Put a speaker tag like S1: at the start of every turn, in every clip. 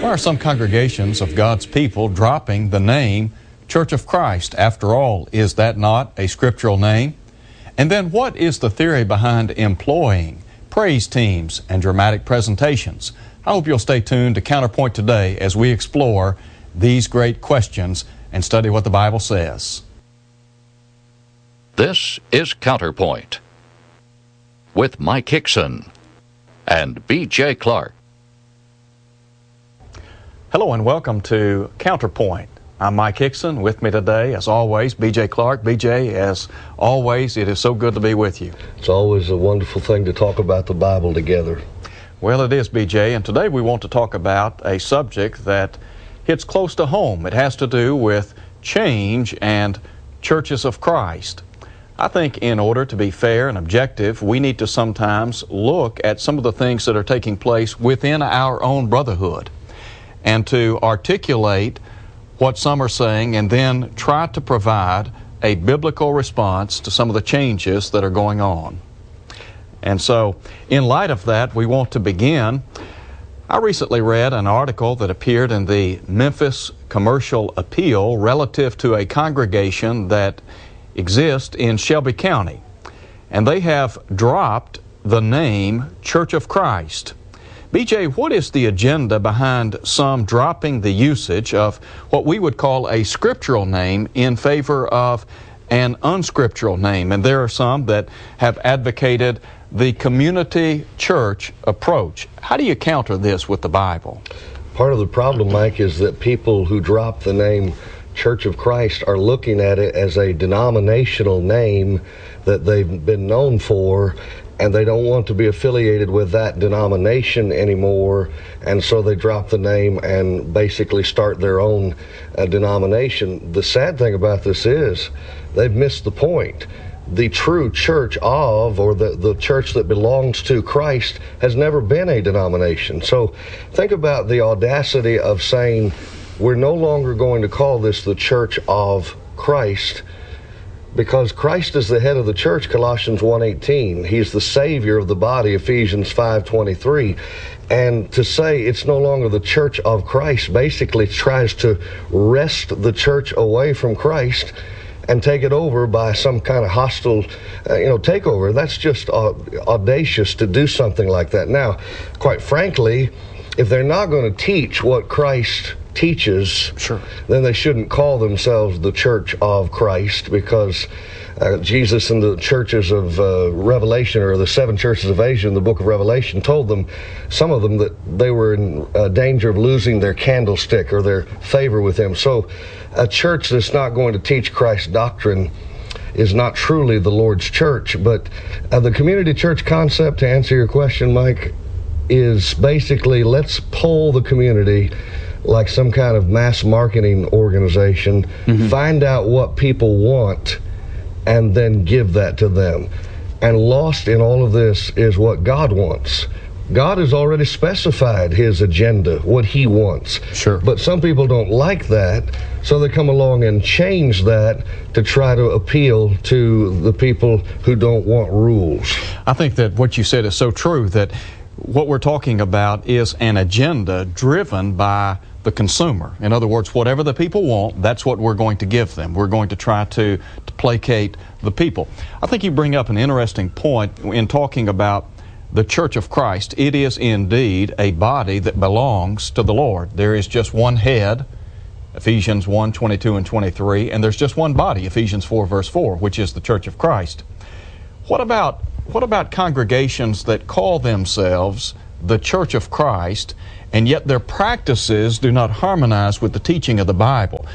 S1: Why are some congregations of God's people dropping the name Church of Christ? After all, is that not a scriptural name? And then what is the theory behind employing praise teams and dramatic presentations? I hope you'll stay tuned to Counterpoint today as we explore these great questions and study what the Bible says.
S2: This is Counterpoint with Mike Hickson and B.J. Clark.
S1: Hello and welcome to Counterpoint. I'm Mike Hickson. With me today, as always, B.J. Clark. B.J., as always, it is so good to be with you.
S3: It's always a wonderful thing to talk about the Bible together.
S1: Well, it is, B.J., and today we want to talk about a subject that hits close to home. It has to do with change and churches of Christ. I think in order to be fair and objective, we need to sometimes look at some of the things that are taking place within our own brotherhood and to articulate what some are saying and then try to provide a biblical response to some of the changes that are going on. And so, in light of that, we want to begin. I recently read an article that appeared in the Memphis Commercial Appeal relative to a congregation that exists in Shelby County. And they have dropped the name Church of Christ. B.J., what is the agenda behind some dropping the usage of what we would call a scriptural name in favor of an unscriptural name? And there are some that have advocated the community church approach. How do you counter this with the Bible?
S3: Part of the problem, Mike, is that people who drop the name Church of Christ are looking at it as a denominational name that they've been known for, and they don't want to be affiliated with that denomination anymore, and so they drop the name and basically start their own denomination. The sad thing about this is they've missed the point. The true church of, or the church that belongs to Christ, has never been a denomination. So think about the audacity of saying we're no longer going to call this the Church of Christ, because Christ is the head of the church, Colossians 1:18. He's the Savior of the body, Ephesians 5:23. And to say it's no longer the Church of Christ basically tries to wrest the church away from Christ and take it over by some kind of hostile takeover. That's just audacious to do something like that. Now, quite frankly, if they're not going to teach what Christ teaches,
S1: sure,
S3: then they shouldn't call themselves the Church of Christ, because Jesus in the churches of Revelation, or the 7 churches of Asia in the book of Revelation, told them, some of them, that they were in danger of losing their candlestick or their favor with him. So a church that's not going to teach Christ's doctrine is not truly the Lord's church. But the community church concept, to answer your question, Mike, is basically, let's poll the community like some kind of mass marketing organization, find out what people want, and then give that to them. And lost in all of this is what God wants. God has already specified his agenda, what he wants.
S1: Sure.
S3: But some people don't like that, so they come along and change that to try to appeal to the people who don't want rules.
S1: I think that what you said is so true, that what we're talking about is an agenda driven by the consumer. In other words, whatever the people want, that's what we're going to give them. We're going to try to placate the people. I think you bring up an interesting point in talking about the Church of Christ. It is indeed a body that belongs to the Lord. There is just one head, Ephesians 1:22 and 23, and there's just one body, Ephesians 4 verse 4, which is the Church of Christ. What about congregations that call themselves the Church of Christ, and yet their practices do not harmonize with the teaching of the Bible?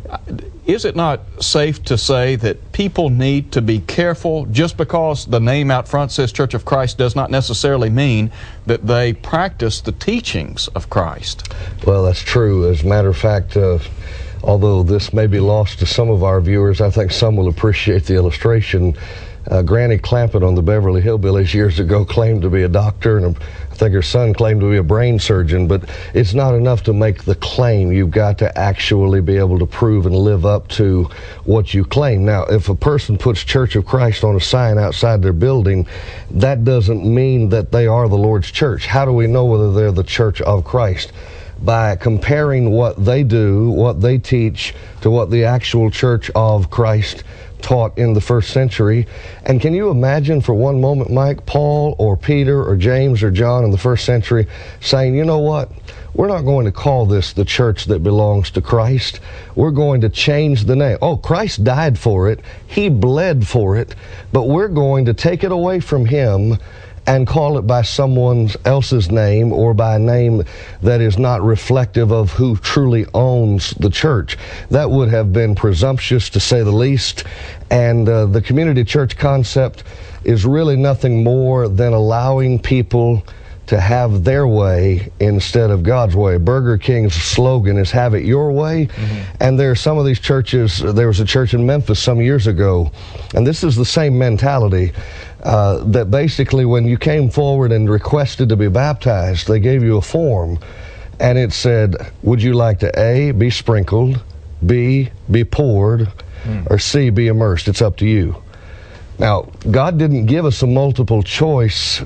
S1: Is it not safe to say that people need to be careful? Just because the name out front says Church of Christ does not necessarily mean that they practice the teachings of Christ.
S3: Well, that's true. As a matter of fact, although this may be lost to some of our viewers, I think some will appreciate the illustration. Granny Clampett on the Beverly Hillbillies years ago claimed to be a doctor, and I think her son claimed to be a brain surgeon, but it's not enough to make the claim. You've got to actually be able to prove and live up to what you claim. Now, if a person puts Church of Christ on a sign outside their building, that doesn't mean that they are the Lord's church. How do we know whether they're the Church of Christ? by comparing what they do, what they teach, to what the actual Church of Christ taught in the first century. And can you imagine for one moment, Mike, Paul or Peter or James or John in the first century saying, you know what? We're not going to call this the church that belongs to Christ. We're going to change the name. Oh, Christ died for it. He bled for it. But we're going to take it away from him and call it by someone else's name, or by a name that is not reflective of who truly owns the church. That would have been presumptuous, to say the least. And the community church concept is really nothing more than allowing people to have their way instead of God's way. Burger King's slogan is "Have it your way." And there are some of these churches. There was a church in Memphis some years ago, and this is the same mentality, that basically when you came forward and requested to be baptized, they gave you a form, and it said, would you like to A, be sprinkled, B, be poured, or C, be immersed? It's up to you. Now, God didn't give us a multiple choice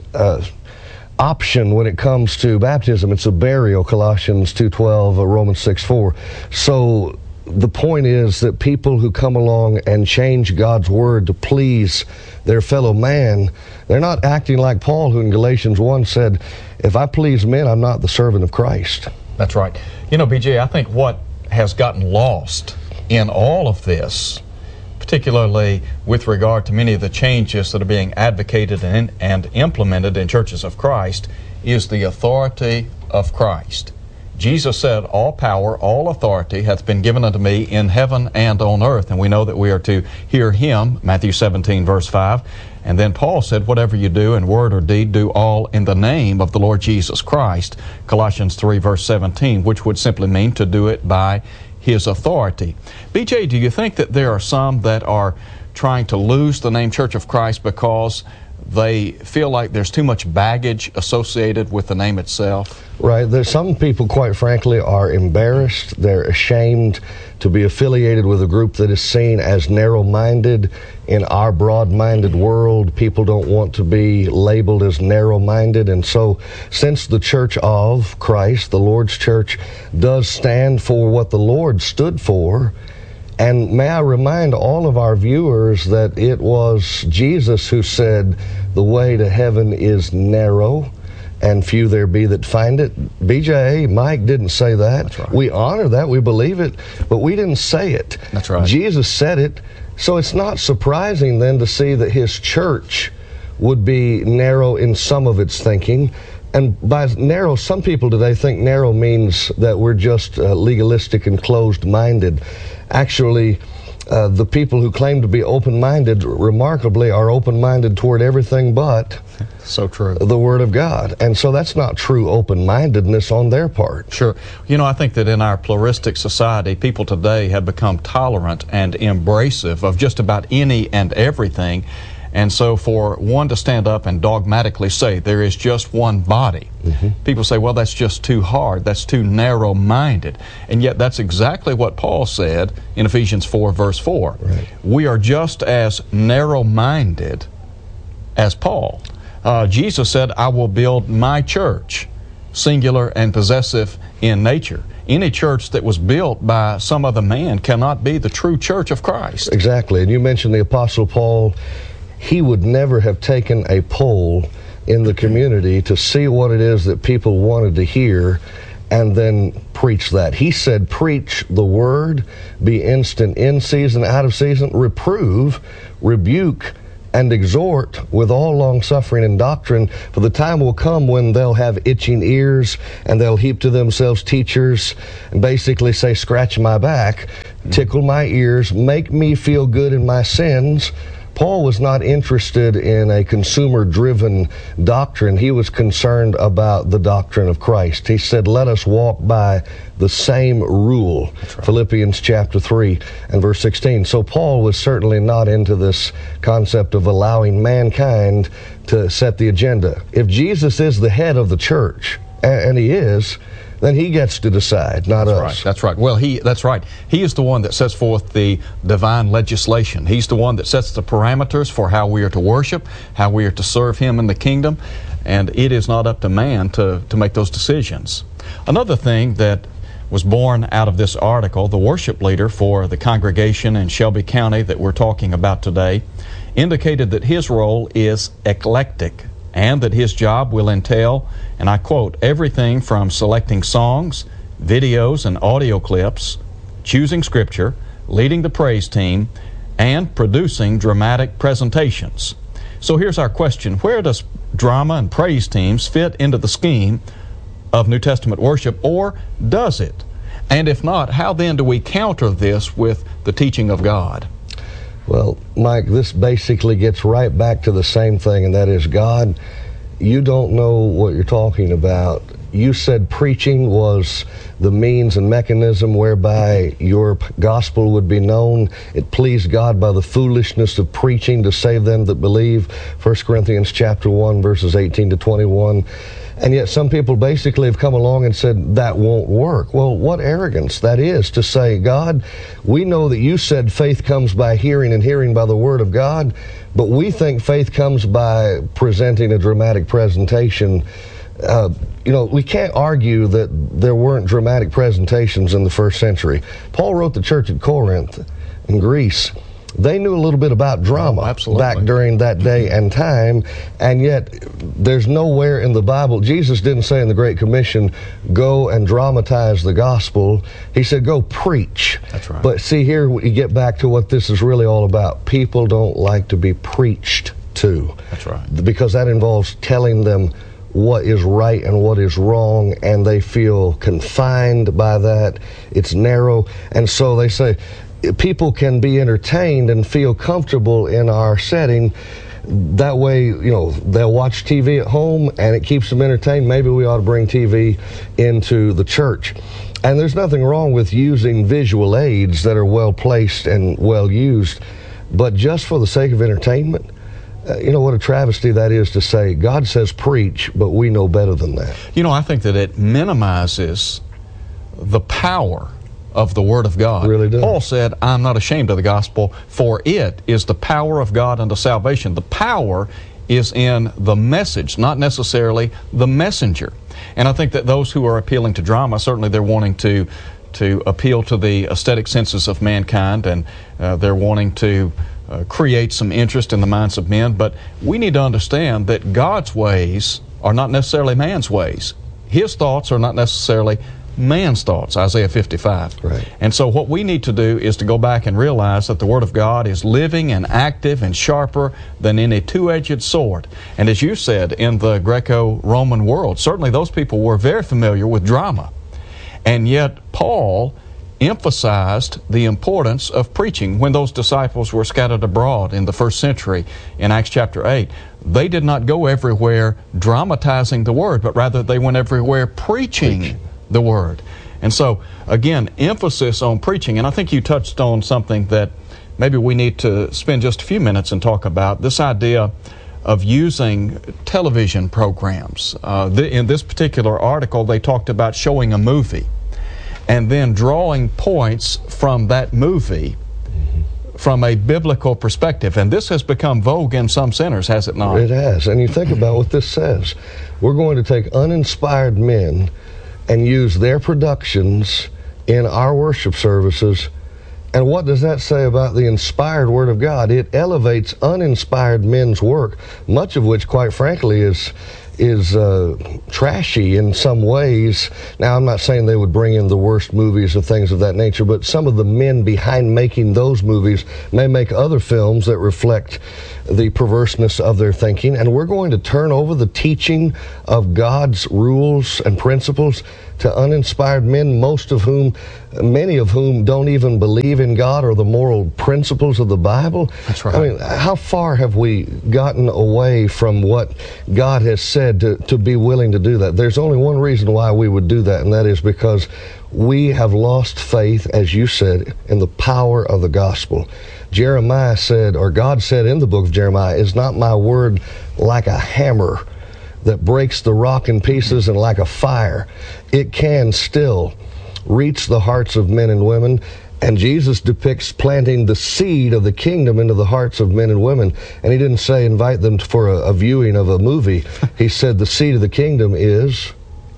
S3: option when it comes to baptism. It's a burial, Colossians 2:12, Romans 6:4. So the point is that people who come along and change God's word to please their fellow man, they're not acting like Paul, who in Galatians 1 said, if I please men, I'm not the servant of Christ.
S1: That's right. You know, BJ, I think what has gotten lost in all of this, particularly with regard to many of the changes that are being advocated and implemented in churches of Christ, is the authority of Christ. Jesus said, all power, all authority hath been given unto me in heaven and on earth. And we know that we are to hear him, Matthew 17, verse 5. And then Paul said, whatever you do in word or deed, do all in the name of the Lord Jesus Christ, Colossians 3, verse 17, which would simply mean to do it by his authority. BJ, do you think that there are some that are trying to lose the name Church of Christ because they feel like there's too much baggage associated with the name itself?
S3: Right. There's some people, quite frankly, are embarrassed. They're ashamed to be affiliated with a group that is seen as narrow-minded. In our broad-minded world, people don't want to be labeled as narrow-minded. And so, since the Church of Christ, the Lord's Church, does stand for what the Lord stood for, and may I remind all of our viewers that it was Jesus who said, the way to heaven is narrow, and few there be that find it. BJ, Mike didn't say that.
S1: That's right.
S3: We honor that, we believe it, but we didn't say it.
S1: That's right.
S3: Jesus said it, so it's not surprising then to see that his church would be narrow in some of its thinking. And by narrow, some people today think narrow means that we're just legalistic and closed-minded. Actually, the people who claim to be open-minded, remarkably, are open-minded toward everything but
S1: so true.
S3: The Word of God. And so that's not true open-mindedness on their part.
S1: Sure. You know, I think that in our pluralistic society, people today have become tolerant and embracive of just about any and everything. And so for one to stand up and dogmatically say there is just one body, people say, well, that's just too hard, that's too narrow-minded. And yet that's exactly what Paul said in Ephesians 4, verse 4.
S3: Right.
S1: We are just as narrow-minded as Paul. Jesus said, I will build my church, singular and possessive in nature. Any church that was built by some other man cannot be the true church of Christ.
S3: Exactly. And you mentioned the Apostle Paul. He would never have taken a poll in the community to see what it is that people wanted to hear and then preach that. He said, preach the word, be instant in season, out of season, reprove, rebuke, and exhort with all long-suffering and doctrine, for the time will come when they'll have itching ears and they'll heap to themselves teachers and basically say, scratch my back, tickle my ears, make me feel good in my sins. Paul was not interested in a consumer-driven doctrine. He was concerned about the doctrine of Christ. He said, let us walk by the same rule. Right. Philippians chapter 3 and verse 16. So Paul was certainly not into this concept of allowing mankind to set the agenda. If Jesus is the head of the church, and he is, then he gets to decide, not us.
S1: Right. That's right. Well, that's right. He is the one that sets forth the divine legislation. He's the one that sets the parameters for how we are to worship, how we are to serve him in the kingdom, and it is not up to man to make those decisions. Another thing that was born out of this article, the worship leader for the congregation in Shelby County that we're talking about today indicated that his role is eclectic and that his job will entail, and I quote, everything from selecting songs, videos, and audio clips, choosing scripture, leading the praise team, and producing dramatic presentations. So here's our question. Where does drama and praise teams fit into the scheme of New Testament worship, or does it? And if not, how then do we counter this with the teaching of God?
S3: Well, Mike, this basically gets right back to the same thing, and that is, God, you don't know what you're talking about. You said preaching was the means and mechanism whereby your gospel would be known. It pleased God by the foolishness of preaching to save them that believe. 1 Corinthians chapter 1, verses 18 to 21. And yet some people basically have come along and said that won't work. Well, what arrogance that is to say, God, we know that you said faith comes by hearing and hearing by the word of God, but we think faith comes by presenting a dramatic presentation. We can't argue that there weren't dramatic presentations in the first century. Paul wrote the church at Corinth in Greece. They knew a little bit about drama back during that day and time, and yet there's nowhere in the Bible, Jesus didn't say in the Great Commission, go and dramatize the gospel. He said, go preach.
S1: That's right.
S3: But see, here we get back to what this is really all about. People don't like to be preached to.
S1: That's right.
S3: Because that involves telling them what is right and what is wrong, and they feel confined by that. It's narrow, and so they say, people can be entertained and feel comfortable in our setting. That way, they'll watch TV at home and it keeps them entertained. Maybe we ought to bring TV into the church. And there's nothing wrong with using visual aids that are well placed and well used, but just for the sake of entertainment, what a travesty that is to say, God says preach, but we know better than that.
S1: I think that it minimizes the power of the Word of God.
S3: It really does.
S1: Paul said, I'm not ashamed of the gospel, for it is the power of God unto salvation. The power is in the message, not necessarily the messenger. And I think that those who are appealing to drama, certainly they're wanting to appeal to the aesthetic senses of mankind, and they're wanting to create some interest in the minds of men. But we need to understand that God's ways are not necessarily man's ways. His thoughts are not necessarily man's thoughts, Isaiah 55.
S3: Right.
S1: And so what we need to do is to go back and realize that the Word of God is living and active and sharper than any two-edged sword. And as you said, in the Greco-Roman world, certainly those people were very familiar with drama. And yet Paul emphasized the importance of preaching. When those disciples were scattered abroad in the first century in Acts chapter 8, they did not go everywhere dramatizing the Word, but rather they went everywhere preaching the Word. And so, again, emphasis on preaching. And I think you touched on something that maybe we need to spend just a few minutes and talk about, this idea of using television programs. In this particular article, they talked about showing a movie and then drawing points from that movie from a biblical perspective. And this has become vogue in some centers, has it not?
S3: It has. And you think about what this says. We're going to take uninspired men and use their productions in our worship services. And what does that say about the inspired Word of God? It elevates uninspired men's work, much of which, quite frankly, is trashy in some ways. Now, I'm not saying they would bring in the worst movies or things of that nature, but some of the men behind making those movies may make other films that reflect the perverseness of their thinking. And we're going to turn over the teaching of God's rules and principles to uninspired men, many of whom don't even believe in God or the moral principles of the Bible.
S1: That's right.
S3: I mean, how far have we gotten away from what God has said to be willing to do that? There's only one reason why we would do that, and that is because we have lost faith, as you said, in the power of the gospel. Jeremiah said, or God said in the book of Jeremiah, is not my word like a hammer that breaks the rock in pieces, and like a fire, it can still reach the hearts of men and women. And Jesus depicts planting the seed of the kingdom into the hearts of men and women. And he didn't say invite them for a viewing of a movie. He said the seed of the kingdom is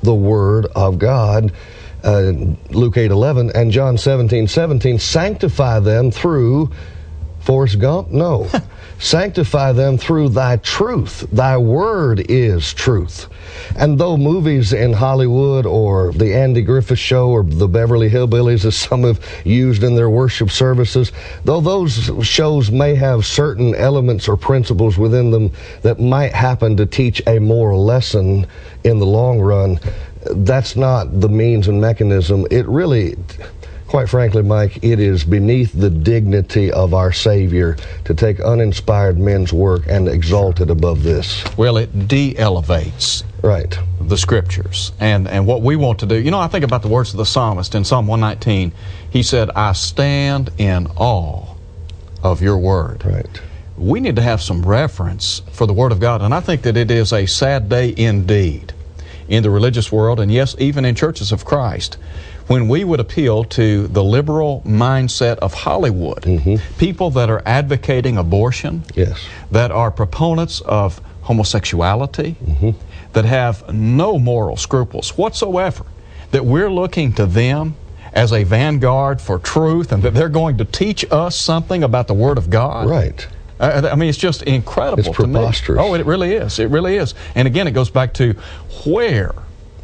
S3: the Word of God. Luke 8:11 and John 17:17, sanctify them through Forrest Gump? No. Sanctify them through thy truth. Thy word is truth. And though movies in Hollywood or the Andy Griffith Show or the Beverly Hillbillies, as some have used in their worship services, though those shows may have certain elements or principles within them that might happen to teach a moral lesson in the long run, that's not the means and mechanism. It really, quite frankly, Mike, it is beneath the dignity of our Savior to take uninspired men's work and exalt it above this.
S1: Well, it de-elevates
S3: Right.
S1: the Scriptures. And what we want to do, I think about the words of the psalmist in Psalm 119. He said, I stand in awe of your word.
S3: Right.
S1: We need to have some reverence for the Word of God. And I think that it is a sad day indeed in the religious world, and yes, even in churches of Christ, when we would appeal to the liberal mindset of Hollywood, people that are advocating abortion,
S3: Yes.
S1: that are proponents of homosexuality, that have no moral scruples whatsoever, that we're looking to them as a vanguard for truth and that they're going to teach us something about the Word of God.
S3: Right.
S1: I mean, it's just incredible
S3: It's
S1: to me.
S3: preposterous.
S1: Oh, it really is. It really is. And again, it goes back to where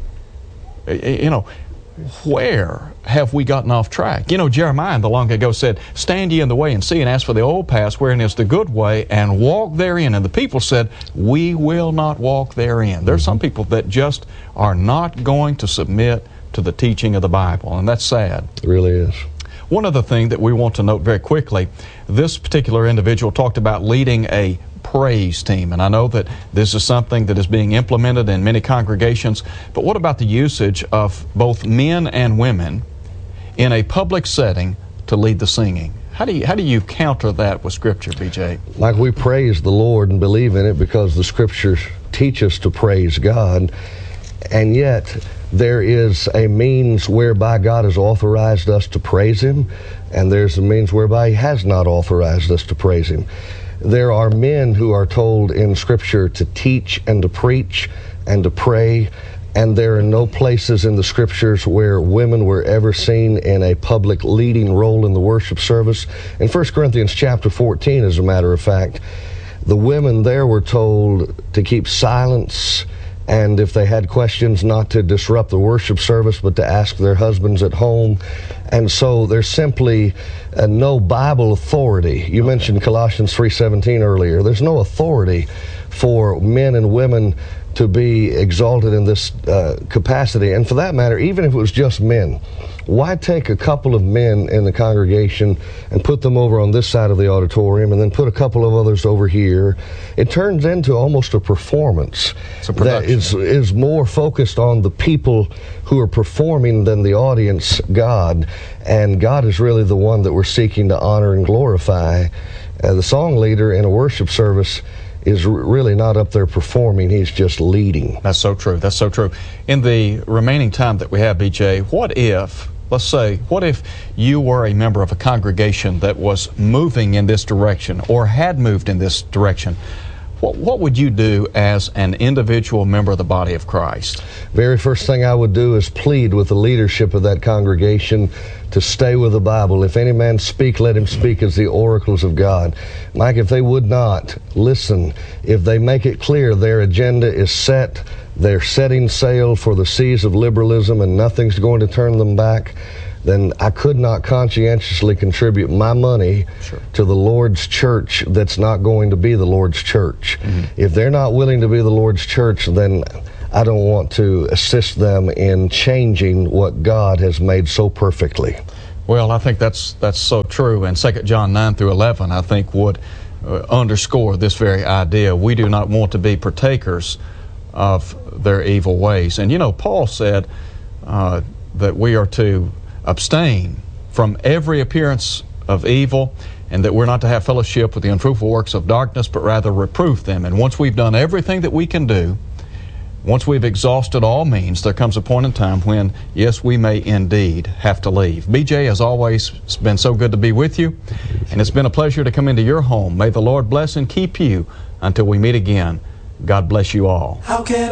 S1: have we gotten off track? Jeremiah the long ago said, stand ye in the way and see and ask for the old paths wherein is the good way and walk therein. And the people said, we will not walk therein. There are some people that just are not going to submit to the teaching of the Bible, and that's sad.
S3: It really is.
S1: One other thing that we want to note very quickly, this particular individual talked about leading a praise team, and I know that this is something that is being implemented in many congregations, but what about the usage of both men and women in a public setting to lead the singing? How do you counter that with Scripture, BJ?
S3: Like, we praise the Lord and believe in it because the Scriptures teach us to praise God, and yet there is a means whereby God has authorized us to praise Him, and there's a means whereby He has not authorized us to praise Him. There are men who are told in Scripture to teach and to preach and to pray, and there are no places in the Scriptures where women were ever seen in a public leading role in the worship service. In 1 Corinthians chapter 14, as a matter of fact, the women there were told to keep silence, and if they had questions, not to disrupt the worship service, but to ask their husbands at home. And so there's simply no Bible authority. You mentioned Colossians 3:17 earlier. There's no authority for men and women to be exalted in this capacity. And for that matter, even if it was just men, why take a couple of men in the congregation and put them over on this side of the auditorium and then put a couple of others over here? It turns into almost a performance that is more focused on the people who are performing than the audience, God. And God is really the one that we're seeking to honor and glorify. The song leader in a worship service is really not up there performing, he's just leading.
S1: That's so true. That's so true. In the remaining time that we have, BJ, what if you were a member of a congregation that was moving in this direction or had moved in this direction? What would you do as an individual member of the body of Christ?
S3: Very first thing I would do is plead with the leadership of that congregation to stay with the Bible. If any man speak, let him speak as the oracles of God. Mike, if they would not listen, if they make it clear their agenda is set, they're setting sail for the seas of liberalism and nothing's going to turn them back, then I could not conscientiously contribute my money to the Lord's church that's not going to be the Lord's church. If they're not willing to be the Lord's church, then I don't want to assist them in changing what God has made so perfectly.
S1: Well, I think that's so true, and 2 John 9-11 I think would underscore this very idea. We do not want to be partakers of their evil ways. And Paul said that we are to abstain from every appearance of evil, and that we're not to have fellowship with the unfruitful works of darkness, but rather reproof them. And once we've done everything that we can do, once we've exhausted all means, there comes a point in time when, yes, we may indeed have to leave. BJ, as always, it's been so good to be with you, and it's been a pleasure to come into your home. May the Lord bless and keep you until we meet again. God bless you all.